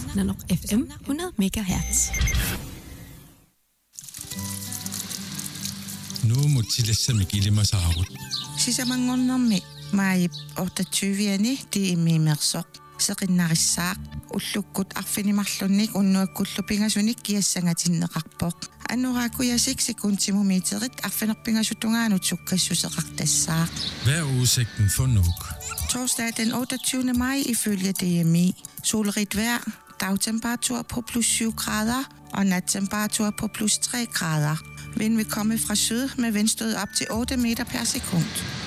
Nanok FM 100 MHz. Nu mutillassamik ilimasaarut. Sisamanngornermi maayip 28-ani tiimimersoq seqinnarissaaq уллуккут арфинимарлунник уннуаккуллупингасуник киассангаатиннеқарпоқ аннорааккуясик секундтимумиитерит арфинерпингасутунгаанут суккассусеқартассаақ. Hvad er udsigten for Nuuk? Torsdag den 28. maj ifølge DMI. Solrigt vejr, dagtemperatur på plus 7 grader og nattemperatur på plus 3 grader. Vind vil komme fra syd med vindstød op til 8 meter per sekund.